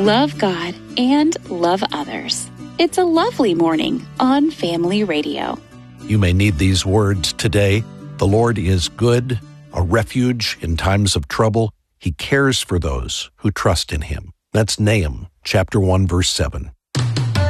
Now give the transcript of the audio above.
love God, and love others. It's a lovely morning on Family Radio. You may need these words today. The Lord is good, a refuge in times of trouble. He cares for those who trust in Him. That's Nahum chapter 1, verse 7.